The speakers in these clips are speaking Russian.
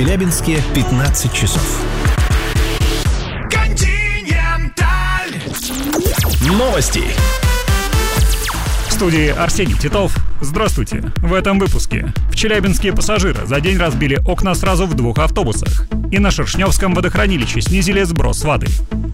Челябинске 15 часов. Новости. В студии Арсений Титов. Здравствуйте. В этом выпуске. В Челябинске пассажиры за день разбили окна сразу в 2 автобусах. И на Шершневском водохранилище снизили сброс воды.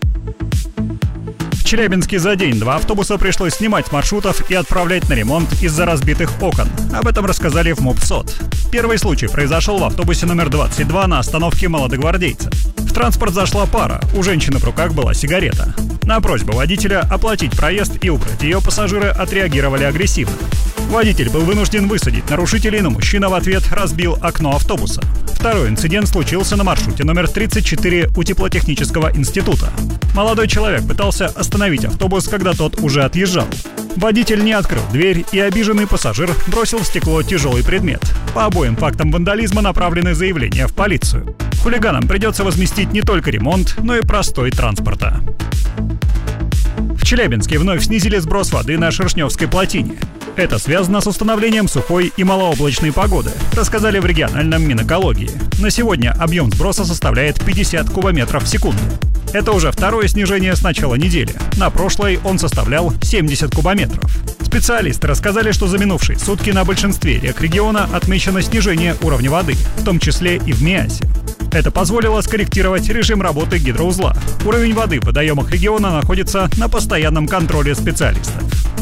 В Челябинске за день 2 автобуса пришлось снимать с маршрутов и отправлять на ремонт из-за разбитых окон. Об этом рассказали в МОПСОТ. Первый случай произошел в автобусе номер 22 на остановке Молодогвардейца. В транспорт зашла пара, у женщины в руках была сигарета. На просьбу водителя оплатить проезд и убрать ее пассажиры отреагировали агрессивно. Водитель был вынужден высадить нарушителей, но мужчина в ответ разбил окно автобуса. Второй инцидент случился на маршруте номер 34 у теплотехнического института. Молодой человек пытался остановить автобус, когда тот уже отъезжал. Водитель не открыл дверь, и обиженный пассажир бросил в стекло тяжелый предмет. По обоим фактам вандализма направлены заявления в полицию. Хулиганам придется возместить не только ремонт, но и простой транспорта. В Челябинске вновь снизили сброс воды на Шершневской плотине. Это связано с установлением сухой и малооблачной погоды, рассказали в региональном Минэкологии. На сегодня объем сброса составляет 50 кубометров в секунду. Это уже второе снижение с начала недели. На прошлой он составлял 70 кубометров. Специалисты рассказали, что за минувшие сутки на большинстве рек региона отмечено снижение уровня воды, в том числе и в Миасе. Это позволило скорректировать режим работы гидроузла. Уровень воды в водоемах региона находится на постоянном контроле специалистов.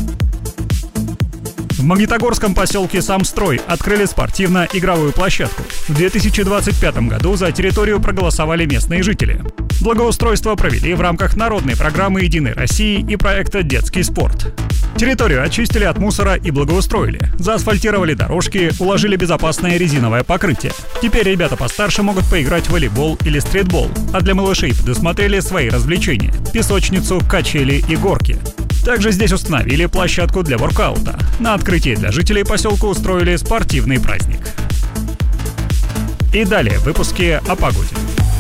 В Магнитогорском поселке Самстрой открыли спортивно-игровую площадку. В 2025 году за территорию проголосовали местные жители. Благоустройство провели в рамках народной программы «Единой России» и проекта «Детский спорт». Территорию очистили от мусора и благоустроили. Заасфальтировали дорожки, уложили безопасное резиновое покрытие. Теперь ребята постарше могут поиграть в волейбол или стритбол, а для малышей предусмотрели свои развлечения – песочницу, качели и горки. Также здесь установили площадку для воркаута. На открытии для жителей поселка устроили спортивный праздник. И далее в выпуске о погоде.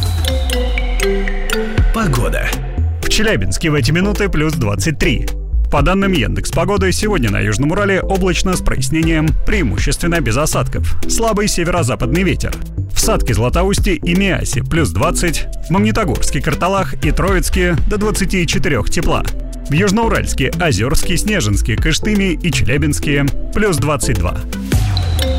Погода. В Челябинске в эти минуты плюс 23. По данным Яндекс.Погоды, сегодня на Южном Урале облачно с прояснением, преимущественно без осадков. Слабый северо-западный ветер. В Садке, Златоусте и Миасе плюс 20, в Магнитогорске, Карталах и Троицке до 24 тепла. В Южноуральске, Озерске, Снежинске, Кыштыме и Челябинске плюс 22.